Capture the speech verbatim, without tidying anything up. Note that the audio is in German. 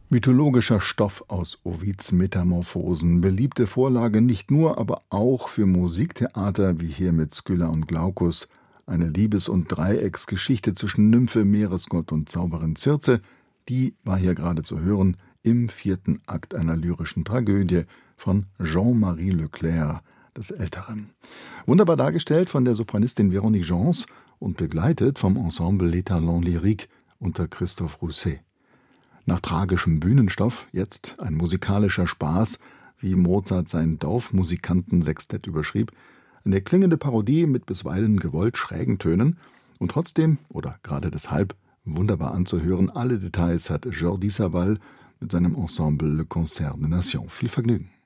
Mythologischer Stoff aus Ovids Metamorphosen, beliebte Vorlage nicht nur, aber auch für Musiktheater wie hier mit Skylla und Glaucus, eine Liebes- und Dreiecksgeschichte zwischen Nymphe, Meeresgott und Zauberin Circe, die war hier gerade zu hören im vierten Akt einer lyrischen Tragödie von Jean-Marie Leclerc des Älteren. Wunderbar dargestellt von der Sopranistin Véronique Gens und begleitet vom Ensemble Les Talents Lyriques unter Christophe Rousset. Nach tragischem Bühnenstoff jetzt ein musikalischer Spaß, wie Mozart sein Dorfmusikantensextett überschrieb, eine klingende Parodie mit bisweilen gewollt schrägen Tönen und trotzdem, oder gerade deshalb, wunderbar anzuhören. Alle Details hat Jordi Savall mit seinem Ensemble Le Concert des Nations. Viel Vergnügen.